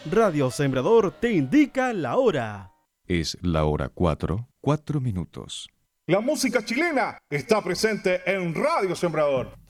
Radio Sembrador te indica la hora. Es la hora 4:04. La música chilena está presente en Radio Sembrador.